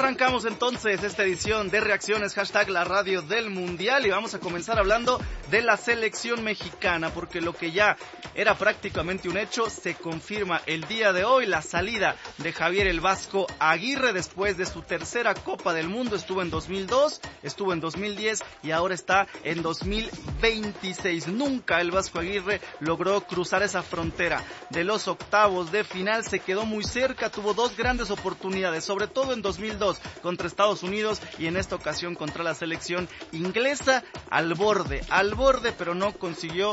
Arrancamos entonces esta edición de Reacciones, hashtag la radio del Mundial, y vamos a comenzar hablando de la selección mexicana, porque lo que ya era prácticamente un hecho se confirma el día de hoy: la salida de Javier el Vasco Aguirre después de su tercera Copa del Mundo. Estuvo en 2002, estuvo en 2010 y ahora está en 2026. Nunca el Vasco Aguirre logró cruzar esa frontera de los octavos de final, se quedó muy cerca, tuvo dos grandes oportunidades, sobre todo en 2002 contra Estados Unidos y en esta ocasión contra la selección inglesa, al borde, pero no consiguió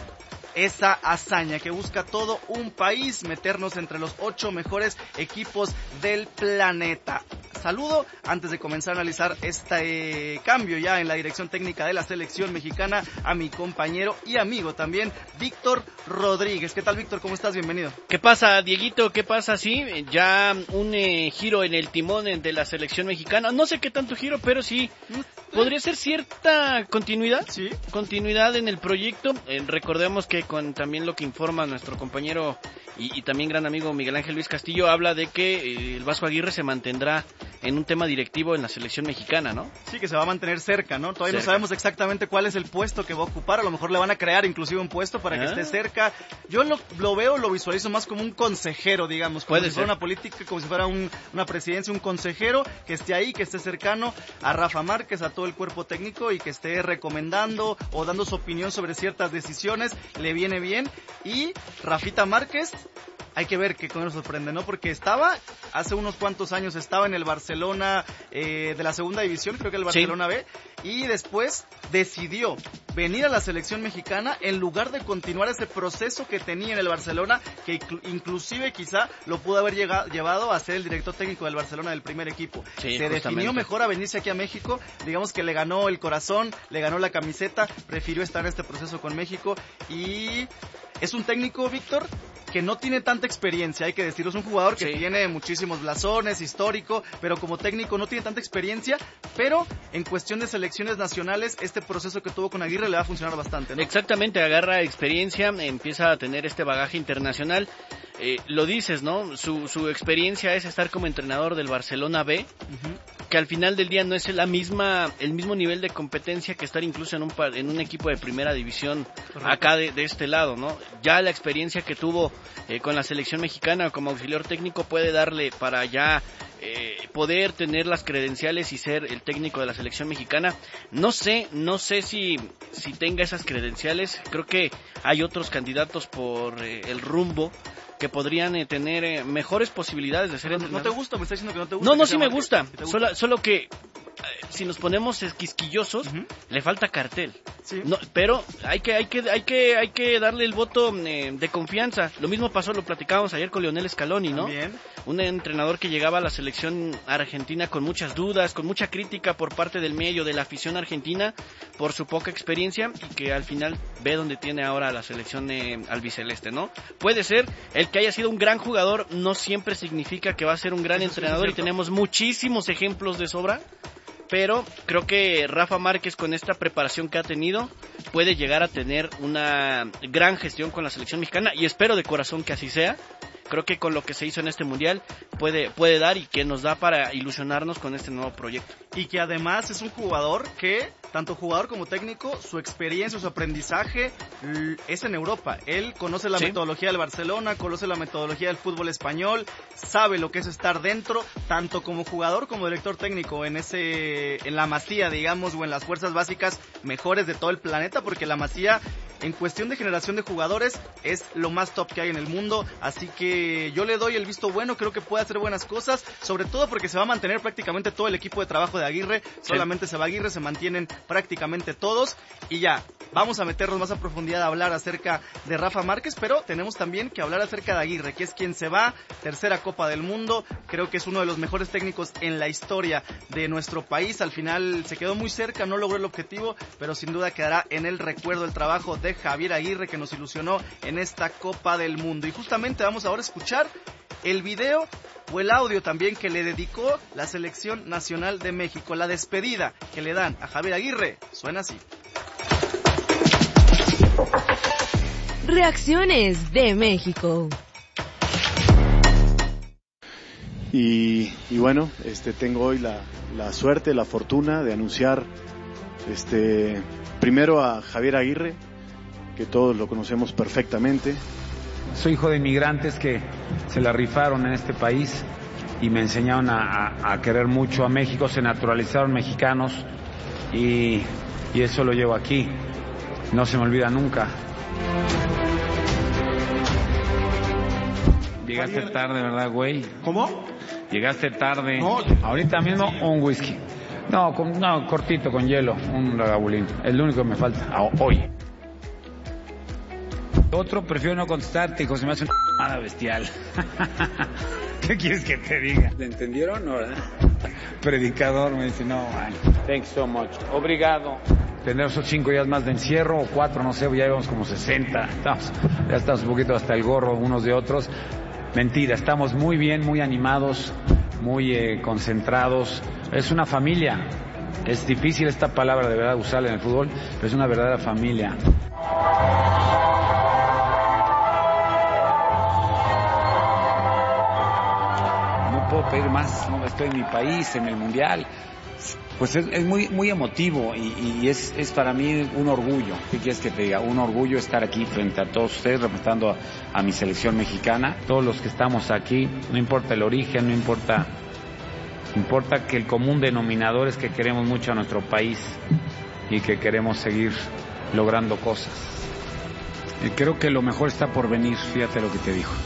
esa hazaña que busca todo un país, meternos entre los 8 mejores equipos del planeta. Saludo, antes de comenzar a analizar este cambio ya en la dirección técnica de la selección mexicana, a mi compañero y amigo también, Víctor Rodríguez. ¿Qué tal, Víctor? ¿Cómo estás? Bienvenido. ¿Qué pasa, Dieguito? ¿Qué pasa? Sí, ya un giro en el timón de la selección mexicana. No sé qué tanto giro, pero sí podría ser cierta continuidad. Sí. Continuidad en el proyecto. Recordemos que con también lo que informa nuestro compañero y también gran amigo Miguel Ángel Luis Castillo, habla de que el Vasco Aguirre se mantendrá en un tema directivo en la selección mexicana, ¿no? Sí, que se va a mantener cerca, ¿no? Todavía no sabemos exactamente cuál es el puesto que va a ocupar, a lo mejor le van a crear inclusive un puesto para que esté cerca. Yo lo visualizo más como un consejero, digamos, como si fuera una política, como si fuera una presidencia, un consejero que esté ahí, que esté cercano a Rafa Márquez, a todo el cuerpo técnico, y que esté recomendando o dando su opinión sobre ciertas decisiones. Le viene bien. Y Rafita Márquez, hay que ver que con él sorprende, ¿no? Porque hace unos cuantos años estaba en el Barcelona de la segunda división, creo que el Barcelona B, y después decidió venir a la selección mexicana en lugar de continuar ese proceso que tenía en el Barcelona, que inclusive quizá lo pudo haber llevado a ser el director técnico del Barcelona del primer equipo. Sí, se definió mejor a venirse aquí a México, digamos que le ganó el corazón, le ganó la camiseta, prefirió estar en este proceso con México, y es un técnico, Víctor, que no tiene tanta experiencia, hay que decirlo. Es un jugador que tiene muchísimos blasones, histórico, pero como técnico no tiene tanta experiencia. Pero en cuestión de selecciones nacionales, este proceso que tuvo con Aguirre le va a funcionar bastante, ¿no? Exactamente, agarra experiencia, empieza a tener este bagaje internacional. Lo dices, ¿no? Su experiencia es estar como entrenador del Barcelona B, que al final del día no es el mismo nivel de competencia que estar incluso en un equipo de primera división. Correcto. Acá de este lado, ¿no? Ya la experiencia que tuvo con la selección mexicana como auxiliar técnico puede darle para ya poder tener las credenciales y ser el técnico de la selección mexicana. No sé si tenga esas credenciales. Creo que hay otros candidatos por el rumbo que podrían tener mejores posibilidades de ser entrenadores. ¿No te gusta? ¿Me estás diciendo que no te gusta? No, sí me gusta. Solo que si nos ponemos quisquillosos, le falta cartel. Sí. No, pero hay que darle el voto de confianza. Lo mismo pasó, lo platicábamos ayer con Lionel Scaloni, ¿no? También. Un entrenador que llegaba a la selección argentina con muchas dudas, con mucha crítica por parte del medio, de la afición argentina, por su poca experiencia, y que al final ve donde tiene ahora la selección albiceleste, ¿no? Puede ser, el que haya sido un gran jugador no siempre significa que va a ser un gran entrenador, y tenemos muchísimos ejemplos de sobra. Pero creo que Rafa Márquez, con esta preparación que ha tenido, puede llegar a tener una gran gestión con la selección mexicana, y espero de corazón que así sea. Creo que con lo que se hizo en este mundial puede dar, y que nos da para ilusionarnos con este nuevo proyecto. Y que además es un jugador que, tanto jugador como técnico, su experiencia, su aprendizaje es en Europa. Él conoce la metodología del Barcelona, conoce la metodología del fútbol español, sabe lo que es estar dentro, tanto como jugador como director técnico en la Masía, digamos, o en las fuerzas básicas mejores de todo el planeta, porque la Masía, en cuestión de generación de jugadores, es lo más top que hay en el mundo. Así que yo le doy el visto bueno, creo que puede hacer buenas cosas, sobre todo porque se va a mantener prácticamente todo el equipo de trabajo de Aguirre. Solamente se va Aguirre, se mantienen prácticamente todos, y ya vamos a meternos más a profundidad a hablar acerca de Rafa Márquez, pero tenemos también que hablar acerca de Aguirre, que es quien se va, tercera Copa del Mundo. Creo que es uno de los mejores técnicos en la historia de nuestro país. Al final se quedó muy cerca, no logró el objetivo, pero sin duda quedará en el recuerdo el trabajo de Javier Aguirre, que nos ilusionó en esta Copa del Mundo. Y justamente vamos ahora a escuchar el video o el audio también que le dedicó la Selección Nacional de México. La despedida que le dan a Javier Aguirre suena así. Reacciones de México. y bueno, tengo hoy la suerte, la fortuna de anunciar primero a Javier Aguirre, que todos lo conocemos perfectamente. Soy hijo de inmigrantes que se la rifaron en este país y me enseñaron a querer mucho a México, se naturalizaron mexicanos y eso lo llevo aquí, no se me olvida nunca. Llegaste tarde, ¿verdad, güey? ¿Cómo? Llegaste tarde. No. Ahorita mismo un whisky. No, cortito, con hielo, un ragabulín. Es lo único que me falta hoy. Otro, prefiero no contestarte, hijo, se me hace una mamada bestial. ¿Qué quieres que te diga? ¿Te entendieron o no? Predicador, me dice, no, man. Thanks so much. Obrigado. Tener esos 5 días más de encierro, o 4, no sé, ya llevamos como 60. Ya estamos un poquito hasta el gorro unos de otros. Mentira, estamos muy bien, muy animados, muy concentrados. Es una familia. Es difícil esta palabra de verdad usarla en el fútbol, pero es una verdadera familia. No puedo pedir más, no estoy en mi país, en el Mundial. Pues es muy emotivo y es para mí un orgullo. ¿Qué quieres que te diga? Un orgullo estar aquí frente a todos ustedes representando a mi selección mexicana. Todos los que estamos aquí, no importa el origen, no importa que el común denominador es que queremos mucho a nuestro país y que queremos seguir logrando cosas. Y creo que lo mejor está por venir, fíjate lo que te dijo.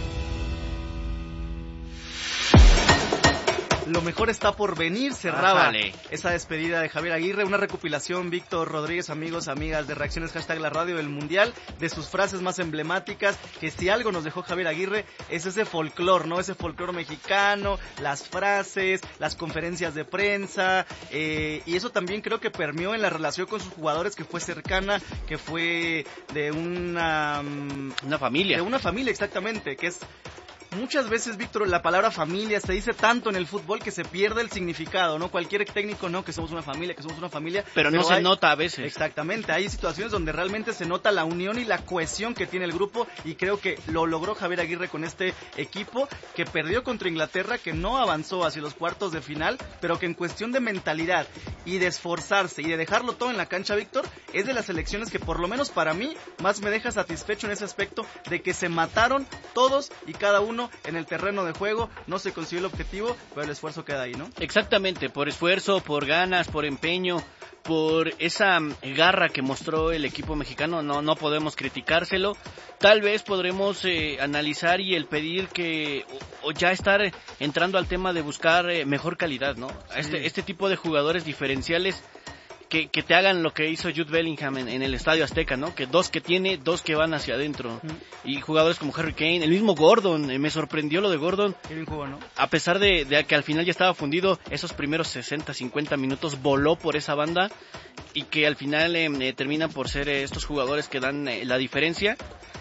Lo mejor está por venir, cerraba esa despedida de Javier Aguirre, una recopilación, Víctor Rodríguez, amigos, amigas de Reacciones, #la radio del Mundial, de sus frases más emblemáticas, que si algo nos dejó Javier Aguirre es ese folclor, ¿no? Ese folclor mexicano, las frases, las conferencias de prensa, y eso también creo que permeó en la relación con sus jugadores, que fue cercana, que fue de una familia. De una familia, exactamente, que es... Muchas veces, Víctor, la palabra familia se dice tanto en el fútbol que se pierde el significado, ¿no? Cualquier técnico, no, que somos una familia, Pero no se nota a veces. Exactamente, hay situaciones donde realmente se nota la unión y la cohesión que tiene el grupo, y creo que lo logró Javier Aguirre con este equipo, que perdió contra Inglaterra, que no avanzó hacia los cuartos de final, pero que en cuestión de mentalidad y de esforzarse y de dejarlo todo en la cancha, Víctor, es de las selecciones que por lo menos para mí más me deja satisfecho en ese aspecto de que se mataron todos y cada uno en el terreno de juego. No se consiguió el objetivo, pero el esfuerzo queda ahí, ¿no? Exactamente, por esfuerzo, por ganas, por empeño, por esa garra que mostró el equipo mexicano, no podemos criticárselo. Tal vez podremos analizar y el pedir que, o ya estar entrando al tema de buscar mejor calidad, ¿no? Sí. Este tipo de jugadores diferenciales que te hagan lo que hizo Jude Bellingham en el Estadio Azteca, ¿no? Que 2 que tiene, 2 que van hacia adentro. Y jugadores como Harry Kane, el mismo Gordon, me sorprendió lo de Gordon. Qué bien jugó, ¿no? A pesar de que al final ya estaba fundido, esos primeros 60, 50 minutos voló por esa banda, y que al final terminan por ser estos jugadores que dan la diferencia.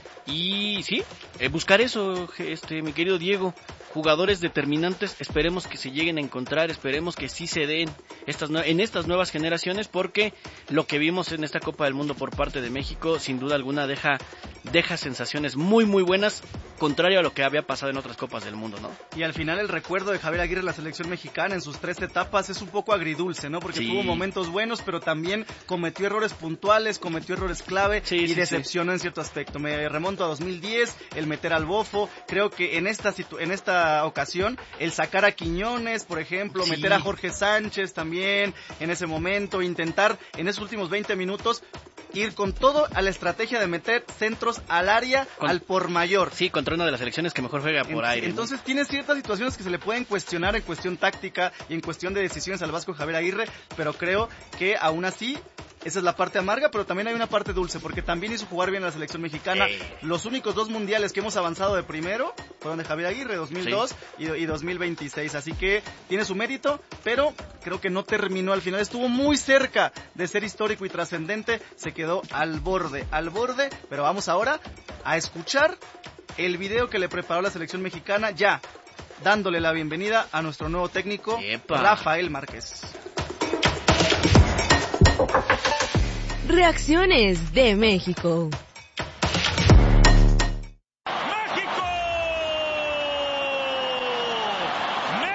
Y sí, buscar eso, mi querido Diego, jugadores determinantes, esperemos que se lleguen a encontrar, esperemos que sí se den en estas nuevas generaciones, porque lo que vimos en esta Copa del Mundo por parte de México, sin duda alguna deja sensaciones muy muy buenas, contrario a lo que había pasado en otras Copas del Mundo, ¿no? Y al final el recuerdo de Javier Aguirre en la selección mexicana en sus 3 etapas es un poco agridulce, ¿no? Porque tuvo momentos buenos, pero también cometió errores puntuales, cometió errores clave y decepcionó en cierto aspecto. Me remonto a 2010, el meter al Bofo, creo que en esta ocasión el sacar a Quiñones, por ejemplo, meter a Jorge Sánchez también en ese momento, intentar en esos últimos 20 minutos ir con todo a la estrategia de meter centros al área, al por mayor. Sí, contra una de las selecciones que mejor juega por aire. Entonces, ¿no? Tiene ciertas situaciones que se le pueden cuestionar en cuestión táctica y en cuestión de decisiones al Vasco Javier Aguirre, pero creo que aún así esa es la parte amarga, pero también hay una parte dulce, porque también hizo jugar bien a la selección mexicana. Los únicos 2 mundiales que hemos avanzado de primero fueron de Javier Aguirre, 2002 y 2026, así que tiene su mérito, pero creo que no terminó al final, estuvo muy cerca de ser histórico y trascendente, se quedó al borde, pero vamos ahora a escuchar el video que le preparó la selección mexicana, ya dándole la bienvenida a nuestro nuevo técnico, Rafael Márquez. Reacciones de México.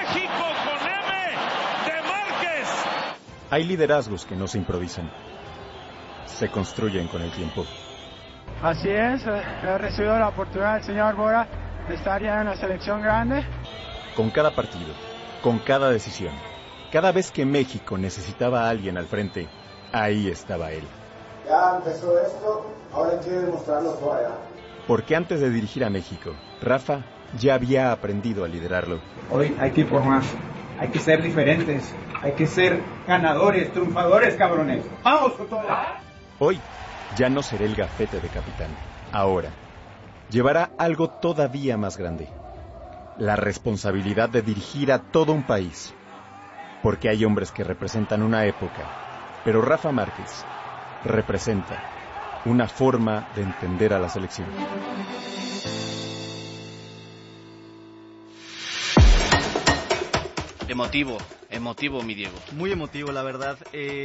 México con M de Márquez. Hay liderazgos que no se improvisan, se construyen con el tiempo. Así es, he recibido la oportunidad del señor Bora de estar ya en la selección grande. Con cada partido, con cada decisión, cada vez que México necesitaba a alguien al frente, ahí estaba él. Ya empezó esto, ahora hay que demostrarlo fuera. Porque antes de dirigir a México, Rafa ya había aprendido a liderarlo. Hoy hay que ir por más, hay que ser diferentes, hay que ser ganadores, triunfadores, cabrones. ¡Vamos con todo! Hoy ya no será el gafete de capitán. Ahora llevará algo todavía más grande. La responsabilidad de dirigir a todo un país. Porque hay hombres que representan una época, pero Rafa Márquez representa una forma de entender a la selección. Emotivo, mi Diego. Muy emotivo, la verdad.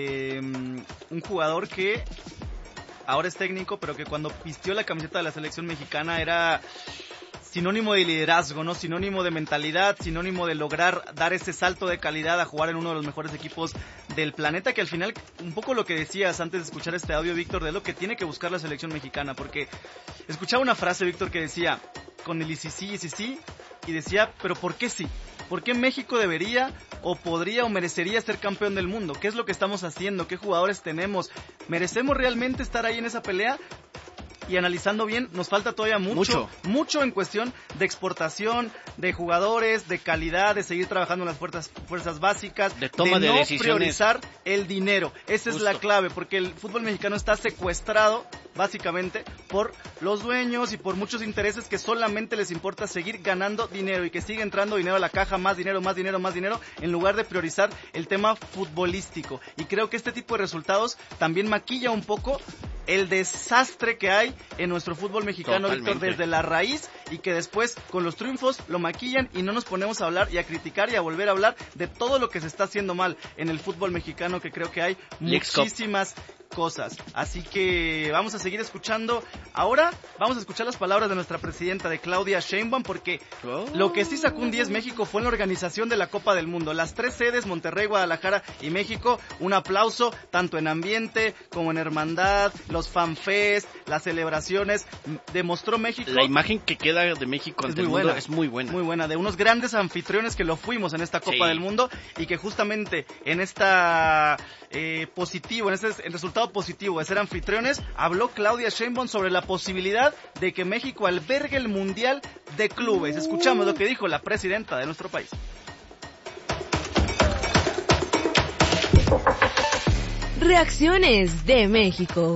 Un jugador que ahora es técnico, pero que cuando vistió la camiseta de la selección mexicana era sinónimo de liderazgo, ¿no? Sinónimo de mentalidad, sinónimo de lograr dar ese salto de calidad a jugar en uno de los mejores equipos del planeta, que al final, un poco lo que decías antes de escuchar este audio, Víctor, de lo que tiene que buscar la selección mexicana, porque escuchaba una frase, Víctor, que decía, con el y sí, y decía, pero ¿por qué sí? ¿Por qué México debería o podría o merecería ser campeón del mundo? ¿Qué es lo que estamos haciendo? ¿Qué jugadores tenemos? ¿Merecemos realmente estar ahí en esa pelea? Y analizando bien, nos falta todavía mucho en cuestión de exportación, de jugadores, de calidad, de seguir trabajando en las fuerzas básicas, de toma de no decisiones. Priorizar el dinero. Esa es la clave, porque el fútbol mexicano está secuestrado básicamente por los dueños y por muchos intereses que solamente les importa seguir ganando dinero y que sigue entrando dinero a la caja, más dinero, en lugar de priorizar el tema futbolístico. Y creo que este tipo de resultados también maquilla un poco el desastre que hay en nuestro fútbol mexicano, Víctor, desde la raíz, y que después con los triunfos lo maquillan y no nos ponemos a hablar y a criticar y a volver a hablar de todo lo que se está haciendo mal en el fútbol mexicano, que creo que hay muchísimas cosas. Así que vamos a seguir escuchando. Ahora vamos a escuchar las palabras de nuestra presidenta, de Claudia Sheinbaum, porque lo que sí sacó un 10 México fue en la organización de la Copa del Mundo. Las 3 sedes, Monterrey, Guadalajara y México, un aplauso tanto en ambiente como en hermandad, los fanfest, las celebraciones. Demostró México. La imagen que queda de México ante el mundo es muy buena. Muy buena, de unos grandes anfitriones que lo fuimos en esta Copa del Mundo, y que justamente en esta positivo, en este resultado positivo de ser anfitriones, habló Claudia Sheinbaum sobre la posibilidad de que México albergue el Mundial de Clubes. Escuchamos lo que dijo la presidenta de nuestro país. Reacciones de México.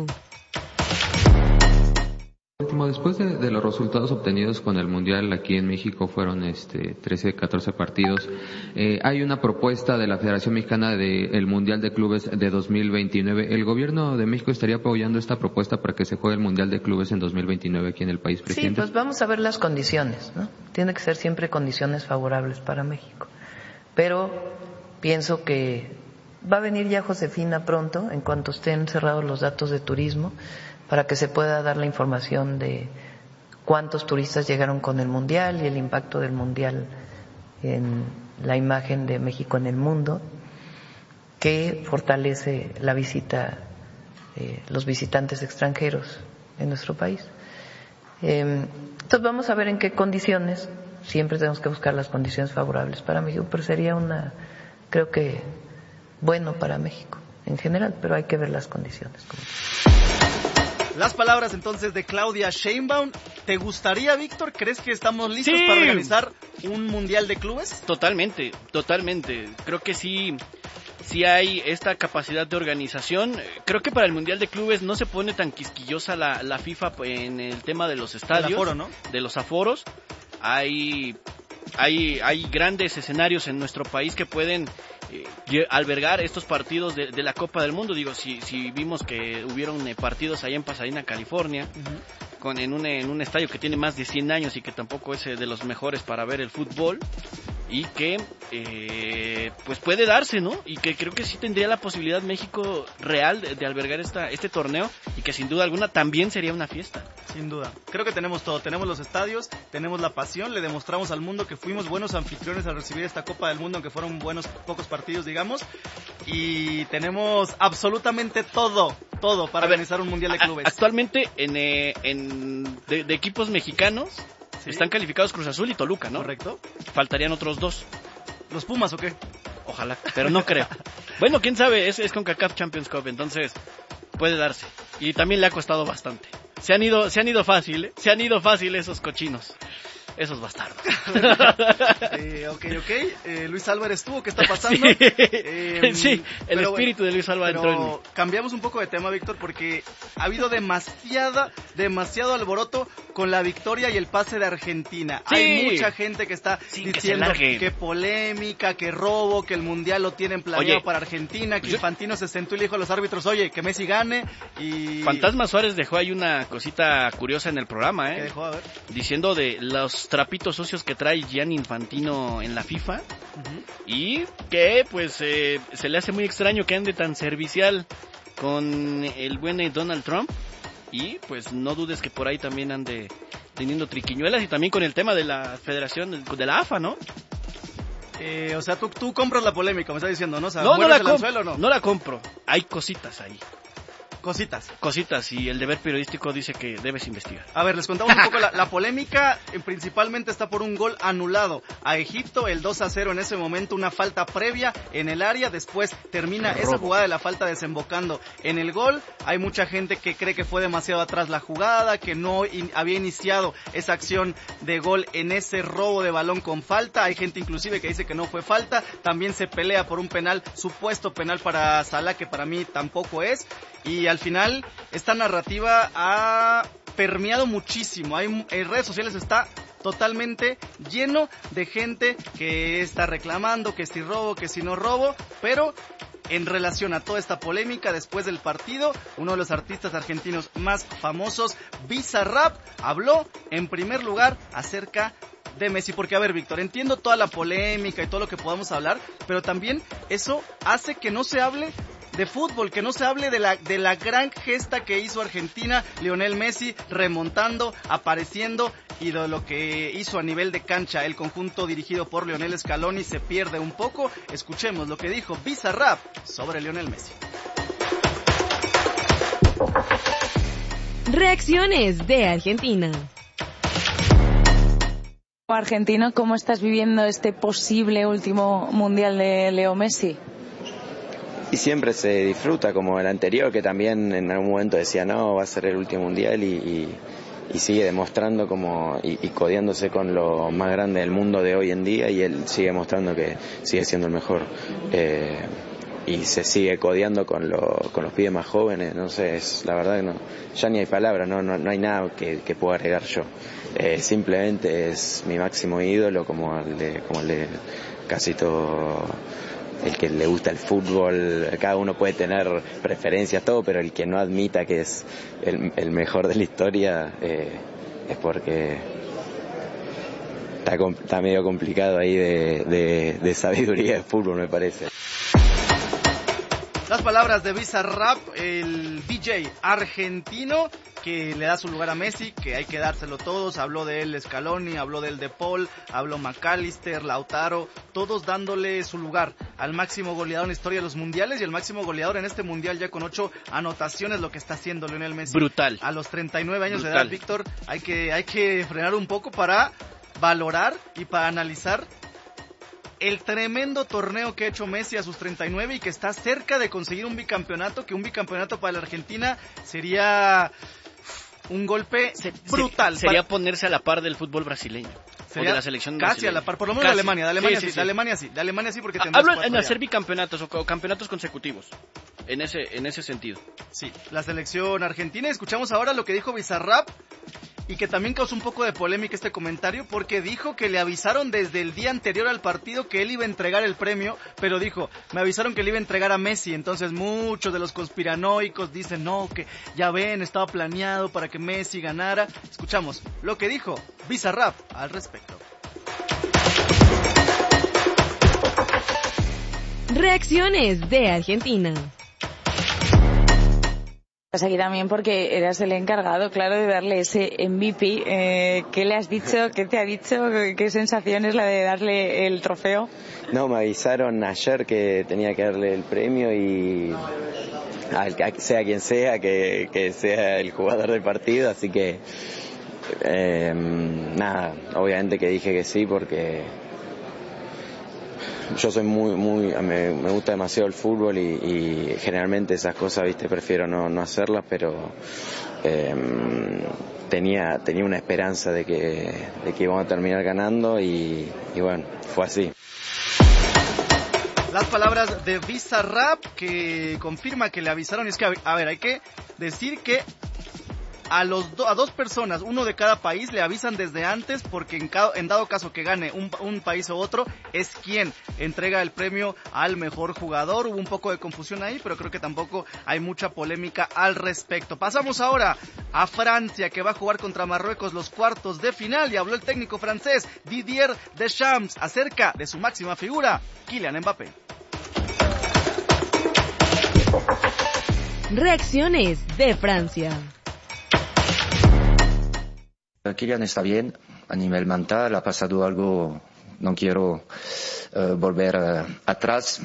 Después de los resultados obtenidos con el Mundial aquí en México, fueron 13, 14 partidos, hay una propuesta de la Federación Mexicana del Mundial de Clubes de 2029. ¿El gobierno de México estaría apoyando esta propuesta para que se juegue el Mundial de Clubes en 2029 aquí en el país, presidente? Sí, pues vamos a ver las condiciones, ¿no? Tiene que ser siempre condiciones favorables para México. Pero pienso que va a venir ya Josefina pronto, en cuanto estén cerrados los datos de turismo, para que se pueda dar la información de cuántos turistas llegaron con el Mundial y el impacto del Mundial en la imagen de México en el mundo, que fortalece la visita, los visitantes extranjeros en nuestro país. Entonces vamos a ver en qué condiciones. Siempre tenemos que buscar las condiciones favorables para México, pero sería creo que bueno para México en general, pero hay que ver las condiciones. Las palabras entonces de Claudia Sheinbaum. ¿Te gustaría, Víctor? ¿Crees que estamos listos para organizar un Mundial de Clubes? Totalmente. Creo que sí hay esta capacidad de organización. Creo que para el Mundial de Clubes no se pone tan quisquillosa la FIFA en el tema de los estadios, aforo, ¿no? De los aforos. Hay grandes escenarios en nuestro país que pueden albergar estos partidos de la Copa del Mundo. Digo, si vimos que hubieron partidos allá en Pasadena, California, en un estadio que tiene más de 100 años y que tampoco es de los mejores para ver el fútbol, y que pues puede darse, ¿no? Y que creo que sí tendría la posibilidad México real de albergar este torneo, y que sin duda alguna también sería una fiesta. Sin duda. Creo que tenemos todo. Tenemos los estadios, tenemos la pasión, le demostramos al mundo que fuimos buenos anfitriones al recibir esta Copa del Mundo, aunque fueron pocos partidos, digamos, y tenemos absolutamente todo para organizar un Mundial de Clubes. Actualmente de equipos mexicanos, ¿sí? Están calificados Cruz Azul y Toluca, ¿no? Correcto. Faltarían otros 2. ¿Los Pumas o qué? Ojalá, pero no creo. Bueno, quién sabe, es CONCACAF Champions Cup, entonces puede darse. Y también le ha costado bastante. Se han ido fácil, se han ido fácil esos cochinos. Esos bastardos. Ok. Luis Álvarez estuvo, ¿qué está pasando? Sí, el espíritu de Luis Álvarez entró en mí. Cambiamos un poco de tema, Víctor, porque ha habido demasiado alboroto con la victoria y el pase de Argentina. Sí. Hay mucha gente que está diciendo que polémica, que robo, que el Mundial lo tienen planeado para Argentina, que Infantino se sentó y le dijo a los árbitros, oye, que Messi gane. Y Fantasma Suárez dejó ahí una cosita curiosa en el programa, ¿Qué dejó? A ver. Diciendo de los trapitos sucios que trae Gianni Infantino en la FIFA, y que pues se le hace muy extraño que ande tan servicial con el buen Donald Trump, y pues no dudes que por ahí también ande teniendo triquiñuelas, y también con el tema de la federación, de la AFA, ¿no? O sea, tú compras la polémica, me estás diciendo, ¿no? O sea, no la compro, hay cositas ahí. Cositas, y el deber periodístico dice que debes investigar. A ver, les contamos un poco la polémica. Principalmente está por un gol anulado a Egipto, el 2-0 en ese momento, una falta previa en el área, después termina esa jugada de la falta desembocando en el gol. Hay mucha gente que cree que fue demasiado atrás la jugada, que no había iniciado esa acción de gol en ese robo de balón con falta. Hay gente inclusive que dice que no fue falta. También se pelea por un penal, supuesto penal para Salah, que para mí tampoco es. Y al final esta narrativa ha permeado muchísimo. En redes sociales está totalmente lleno de gente que está reclamando que si robo, que si no robo, pero en relación a toda esta polémica después del partido, uno de los artistas argentinos más famosos, Bizarrap, habló en primer lugar acerca de Messi, porque a ver, Víctor, entiendo toda la polémica y todo lo que podamos hablar, pero también eso hace que no se hable de fútbol, que no se hable de la gran gesta que hizo Argentina, Lionel Messi remontando, apareciendo, y de lo que hizo a nivel de cancha el conjunto dirigido por Lionel Scaloni se pierde un poco. Escuchemos lo que dijo Bizarrap sobre Lionel Messi. Reacciones de Argentina. Argentina, ¿cómo estás viviendo este posible último mundial de Leo Messi? Y siempre se disfruta como el anterior, que también en algún momento decía no, va a ser el último mundial, y sigue demostrando como y codeándose con lo más grande del mundo de hoy en día, y él sigue mostrando que sigue siendo el mejor, y se sigue codeando con los pibes más jóvenes. No sé, la verdad que no, ya ni hay palabras, no hay nada que pueda agregar yo. Simplemente es mi máximo ídolo, como el de casi todo el que le gusta el fútbol. Cada uno puede tener preferencias, todo, pero el que no admita que es el mejor de la historia es porque está medio complicado ahí de sabiduría de fútbol, me parece. Las palabras de Bizarrap, el DJ argentino que le da su lugar a Messi, que hay que dárselo todos. Habló de él Scaloni, habló del De Paul, habló McAllister, Lautaro, todos dándole su lugar al máximo goleador en la historia de los mundiales, y el máximo goleador en este mundial ya con 8 anotaciones, lo que está haciendo Lionel Messi. Brutal. A los 39 años de edad, Víctor, hay que frenar un poco para valorar y para analizar el tremendo torneo que ha hecho Messi a sus 39 y que está cerca de conseguir un bicampeonato, que un bicampeonato para la Argentina sería un golpe brutal. Sería ponerse a la par del fútbol brasileño. Sería o de la selección casi brasileña. a la par, por lo menos de Alemania. De Alemania sí, porque tendrá. Hablo en hacer bicampeonatos o campeonatos consecutivos. En ese sentido. Sí, la selección argentina. Escuchamos ahora lo que dijo Bizarrap, y que también causó un poco de polémica este comentario, porque dijo que le avisaron desde el día anterior al partido que él iba a entregar el premio, pero dijo, me avisaron que le iba a entregar a Messi. Entonces muchos de los conspiranoicos dicen, no, que ya ven, estaba planeado para que Messi ganara. Escuchamos lo que dijo Bizarrap al respecto. Reacciones de Argentina. Estás aquí también porque eras el encargado, claro, de darle ese MVP. ¿Qué le has dicho? ¿Qué te ha dicho? ¿Qué sensación es la de darle el trofeo? No, me avisaron ayer que tenía que darle el premio y sea quien sea, que sea el jugador del partido, así que nada, obviamente que dije que sí porque yo soy me gusta demasiado el fútbol y generalmente esas cosas, viste, prefiero no hacerlas, pero tenía una esperanza de que íbamos a terminar ganando y bueno, fue así. Las palabras de Bizarrap, que confirma que le avisaron. Es que, a ver, hay que decir que a dos personas, uno de cada país, le avisan desde antes, porque en dado caso que gane un país o otro, es quien entrega el premio al mejor jugador. Hubo un poco de confusión ahí, pero creo que tampoco hay mucha polémica al respecto. Pasamos ahora a Francia, que va a jugar contra Marruecos los cuartos de final, y habló el técnico francés Didier Deschamps acerca de su máxima figura, Kylian Mbappé. Reacciones de Francia. Kylian está bien a nivel mental, ha pasado algo, no quiero volver atrás.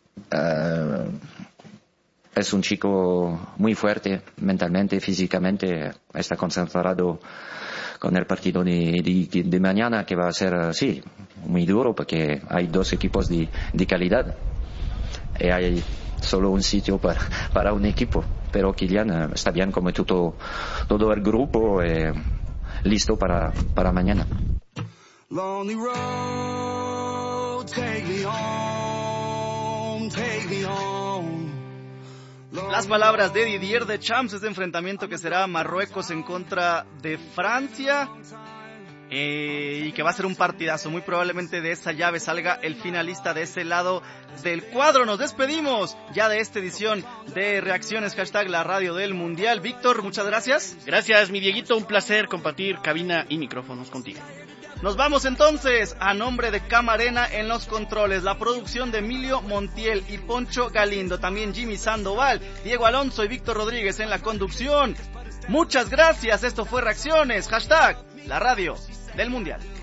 Es un chico muy fuerte mentalmente, físicamente, está concentrado con el partido de mañana, que va a ser, sí, muy duro porque hay dos equipos de calidad y hay solo un sitio para un equipo, pero Kylian está bien como todo el grupo. Listo para mañana. Lonely road, take me home, take me home. Las palabras de Didier Deschamps, este enfrentamiento que será Marruecos en contra de Francia, y que va a ser un partidazo. Muy probablemente de esa llave salga el finalista de ese lado del cuadro. Nos despedimos ya de esta edición de Reacciones, #la radio del Mundial. Víctor, muchas gracias. Gracias, mi Dieguito, un placer compartir cabina y micrófonos contigo. Nos vamos entonces a nombre de Camarena en los controles, la producción de Emilio Montiel y Poncho Galindo, también Jimmy Sandoval, Diego Alonso y Víctor Rodríguez en la conducción. Muchas gracias, esto fue Reacciones, #la radio del Mundial.